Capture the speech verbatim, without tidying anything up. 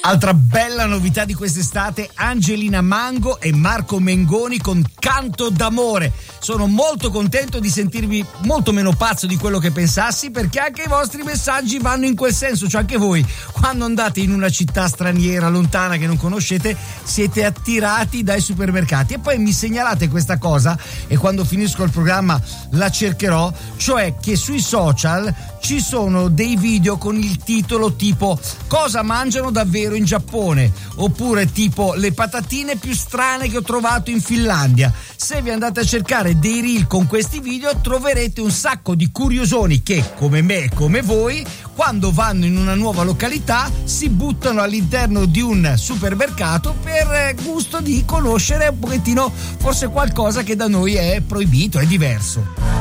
Altra bella novità di quest'estate, Angelina Mango e Marco Mengoni con Canto d'amore. Sono molto contento di sentirvi molto meno pazzo di quello che pensassi, perché anche i vostri messaggi vanno in quel senso. Cioè anche voi, quando andate in una città straniera, lontana, che non conoscete, siete attirati dai supermercati. E poi mi segnalate questa cosa e quando finisco il programma la cercherò, cioè che sui social ci sono dei video con il titolo tipo "Cosa mangiano davvero in Giappone", oppure tipo "Le patatine più strane che ho trovato in Finlandia". Se vi andate a cercare dei reel con questi video troverete un sacco di curiosoni che, come me e come voi, quando vanno in una nuova località si buttano all'interno di un supermercato per gusto di conoscere un pochettino forse qualcosa che da noi è proibito, è diverso.